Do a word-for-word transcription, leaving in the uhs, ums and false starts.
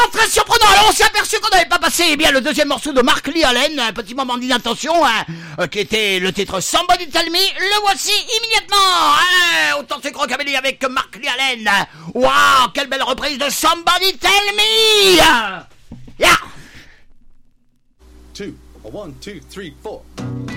très surprenant. Alors on s'est aperçu qu'on n'avait pas passé eh bien le deuxième morceau de Mark Lee Allen, un petit moment d'inattention, hein, euh, qui était le titre Somebody Tell Me. Le voici immédiatement. Hein, autant c'est Rockabilly avec Mark Lee Allen. Waouh, quelle belle reprise de Somebody Tell Me. Yeah. Two, one, two, three, four.